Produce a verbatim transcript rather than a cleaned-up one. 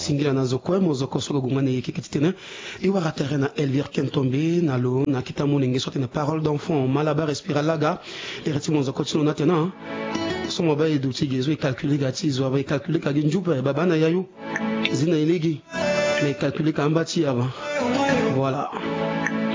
singila na zokwe mozoko solo gumane yeke ketitene e wara terrain Elvire Kentombe na lo na kitamu nenge sote na parole d'enfant malaba respira laga et reti mozoko tino na tena somo ba edu tigezo e calculer gati zo ba calculer ka ginjupa baba na yayo zina iligi mais calculer ka mbati ava voilà.